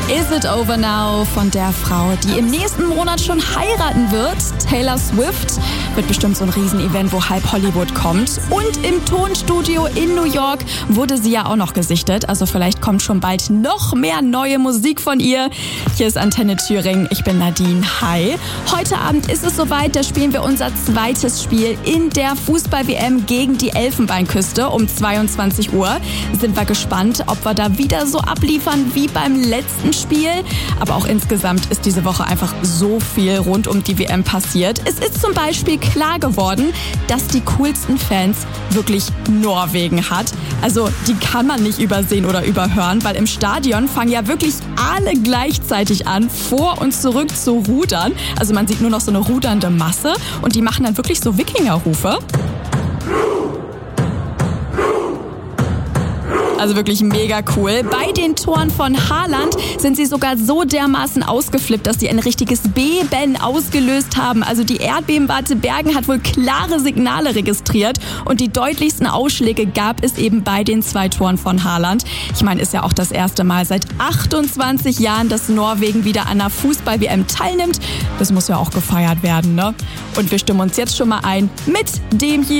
Is It Over Now von der Frau, die im nächsten Monat schon heiraten wird. Taylor Swift wird bestimmt so ein Riesenevent, wo halb Hollywood kommt. Und im Tonstudio in New York wurde sie ja auch noch gesichtet. Also vielleicht kommt schon bald noch mehr neue Musik von ihr. Hier ist Antenne Thüringen. Ich bin Nadine. Hi. Heute Abend ist es soweit. Da spielen wir unser zweites Spiel in der Fußball-WM gegen die Elfenbeinküste um 22 Uhr. Sind wir gespannt, ob wir da wieder so abliefern wie beim letzten Spiel. Aber auch insgesamt ist diese Woche einfach so viel rund um die WM passiert. Es ist zum Beispiel klar geworden, dass die coolsten Fans wirklich Norwegen hat. Also die kann man nicht übersehen oder überhören, weil im Stadion fangen ja wirklich alle gleichzeitig an, vor und zurück zu rudern. Also man sieht nur noch so eine rudernde Masse und die machen dann wirklich so Wikingerrufe. Also wirklich mega cool. Bei den Toren von Haaland sind sie sogar so dermaßen ausgeflippt, dass sie ein richtiges Beben ausgelöst haben. Also die Erdbebenwarte Bergen hat wohl klare Signale registriert und die deutlichsten Ausschläge gab es eben bei den 2 Toren von Haaland. Ich meine, ist ja auch das erste Mal seit 28 Jahren, dass Norwegen wieder an der Fußball-WM teilnimmt. Das muss ja auch gefeiert werden, ne? Und wir stimmen uns jetzt schon mal ein mit dem hier.